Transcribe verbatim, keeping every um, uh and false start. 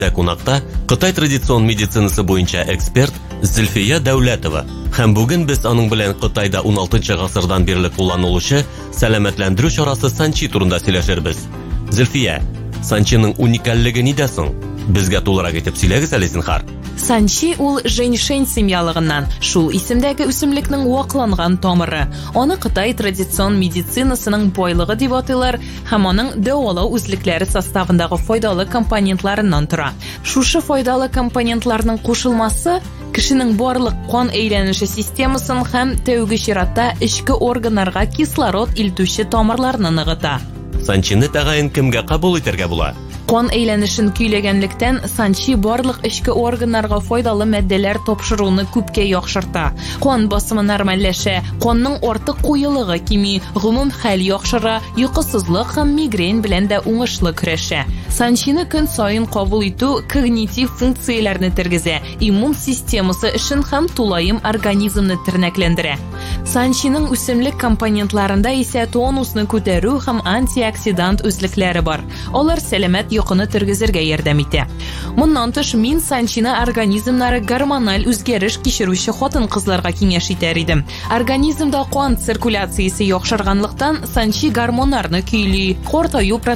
Сәгатьтә кунакта Кытай традицион медицинасы буенча эксперт Зөлфия Дәүләтова. Һәм бүген без аның белән Кытайда ун алтынчы гасырдан бирле кулланылучы сәламәтләндерү чарасы Санчи турында сөйләшербез. Зөлфия, Санчиның уникальлыгы нидә соң? Безгә тулырак итеп сөйләгез әле зинһар. Санчи ул женьшень семьялыгыннан, шул исемдәге үсемлекнең вакланган тамыры. Аны Кытай традицион медицинасының байлыгы дип атыйлар һәм аның дәвалау үзлекләре составындагы файдалы компонентларыннан тора. Шушы файдалы компонентларның кушылмасы кешенең барлык кан әйләнеше системасын һәм тәүге чиратта эчке органнарга кислород илтүче тамырларны ныгыта. Санчины тәгаен кемгә кабул итәргә була? Кан әйләнешен көйләгәнлектән Санчи барлык эчке органнарга файдалы матдәләр тапшыруны күпкә яхшырта. Кан басымы нормальләшә, канның артык куелыгы кими, гомум хәл яхшыра, йокысызлык һәм мигрень белән дә уңышлы көрәшә. Санчины көн саен кабул итү когнитив функцияләрне тергезә, иммун системасы эшен һәм тулаем организмны тернәкләндерә. Санчиның үсемлек компонентларында исә тонусны күтәрү һәм антиоксидант үзлекләре бар. Алар сәламәт йокыны тергезергә ярдәм итә. Моннан тыш мин Санчины организмнары гормональ үзгәреш кичерүче хатын-кызларга киңәш итәр идем. Организмда кан циркуляциясе яхшырганлыктан Санчи гормоннарны көйли, картаю